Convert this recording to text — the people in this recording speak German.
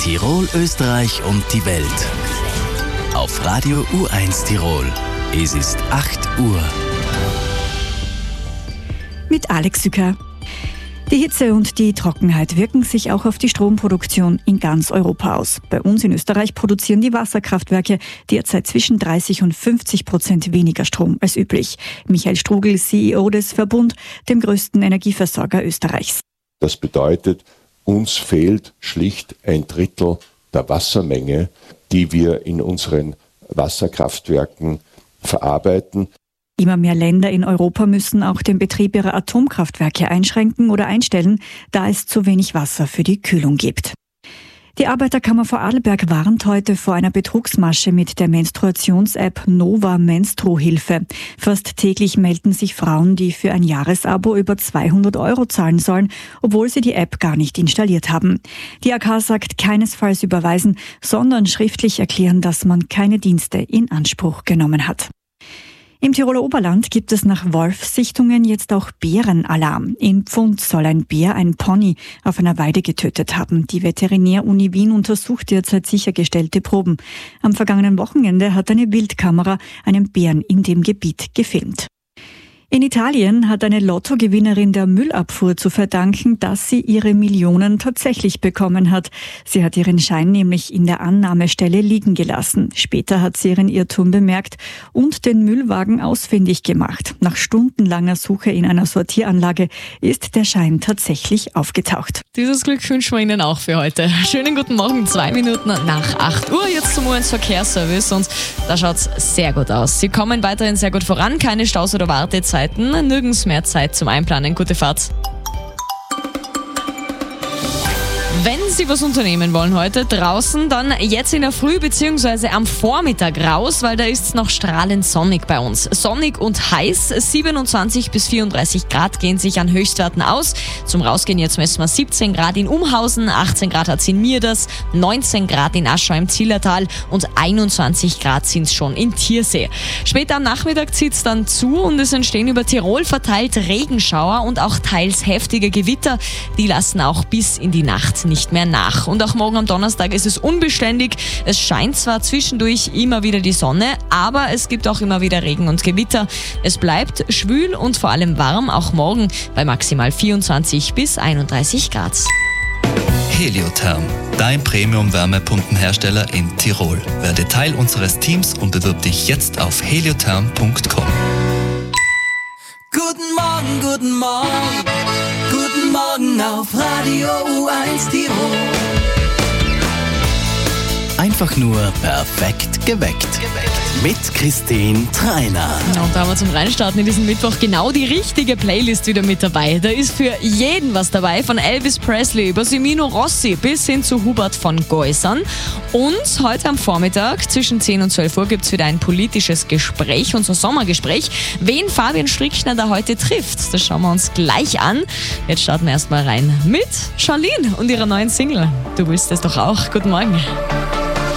Tirol, Österreich und die Welt. Auf Radio U1 Tirol. Es ist 8 Uhr. Mit Alex Sücker. Die Hitze und die Trockenheit wirken sich auch auf die Stromproduktion in ganz Europa aus. Bei uns in Österreich produzieren die Wasserkraftwerke derzeit zwischen 30% und 50% weniger Strom als üblich. Michael Strugl, CEO des Verbund, dem größten Energieversorger Österreichs. Das bedeutet, uns fehlt schlicht 1/3 der Wassermenge, die wir in unseren Wasserkraftwerken verarbeiten. Immer mehr Länder in Europa müssen auch den Betrieb ihrer Atomkraftwerke einschränken oder einstellen, da es zu wenig Wasser für die Kühlung gibt. Die Arbeiterkammer Vorarlberg warnt heute vor einer Betrugsmasche mit der Menstruations-App Nova Menstruhilfe. Fast täglich melden sich Frauen, die für ein Jahresabo über 200 € zahlen sollen, obwohl sie die App gar nicht installiert haben. Die AK sagt keinesfalls überweisen, sondern schriftlich erklären, dass man keine Dienste in Anspruch genommen hat. Im Tiroler Oberland gibt es nach Wolfssichtungen jetzt auch Bärenalarm. In Pfund soll ein Bär ein Pony auf einer Weide getötet haben. Die Veterinäruni Wien untersucht derzeit sichergestellte Proben. Am vergangenen Wochenende hat eine Wildkamera einen Bären in dem Gebiet gefilmt. In Italien hat eine Lottogewinnerin der Müllabfuhr zu verdanken, dass sie ihre Millionen tatsächlich bekommen hat. Sie hat ihren Schein nämlich in der Annahmestelle liegen gelassen. Später hat sie ihren Irrtum bemerkt und den Müllwagen ausfindig gemacht. Nach stundenlanger Suche in einer Sortieranlage ist der Schein tatsächlich aufgetaucht. Dieses Glück wünschen wir Ihnen auch für heute. Schönen guten Morgen, 2 Minuten nach 8 Uhr, jetzt zum U1 Verkehrsservice und da schaut's sehr gut aus. Sie kommen weiterhin sehr gut voran, keine Staus oder Wartezeiten, nirgends mehr Zeit zum Einplanen. Gute Fahrt. Wenn Sie was unternehmen wollen heute draußen, dann jetzt in der Früh bzw. am Vormittag raus, weil da ist es noch strahlend sonnig bei uns. Sonnig und heiß, 27 bis 34 Grad gehen sich an Höchstwerten aus. Zum Rausgehen jetzt messen wir 17 Grad in Umhausen, 18 Grad hat es in Mierders, 19 Grad in Aschau im Zillertal und 21 Grad sind es schon in Tiersee. Später am Nachmittag zieht es dann zu und es entstehen über Tirol verteilt Regenschauer und auch teils heftige Gewitter. Die lassen auch bis in die Nacht nicht mehr nach. Und auch morgen am Donnerstag ist es unbeständig. Es scheint zwar zwischendurch immer wieder die Sonne, aber es gibt auch immer wieder Regen und Gewitter. Es bleibt schwül und vor allem warm, auch morgen bei maximal 24 bis 31 Grad. Heliotherm, dein Premium-Wärmepumpenhersteller in Tirol. Werde Teil unseres Teams und bewirb dich jetzt auf heliotherm.com. Guten Morgen, guten Morgen, guten Morgen auf Radio U1 Tirol. Einfach nur perfekt geweckt. Mit Christine Treiner. Und da haben wir zum Reinstarten in diesen Mittwoch genau die richtige Playlist wieder mit dabei. Da ist für jeden was dabei, von Elvis Presley über Semino Rossi bis hin zu Hubert von Geusern. Und heute am Vormittag zwischen 10 und 12 Uhr gibt es wieder ein politisches Gespräch, unser Sommergespräch. Wen Fabian Strickner da heute trifft, das schauen wir uns gleich an. Jetzt starten wir erstmal rein mit Charlene und ihrer neuen Single. Du willst es doch auch. Guten Morgen.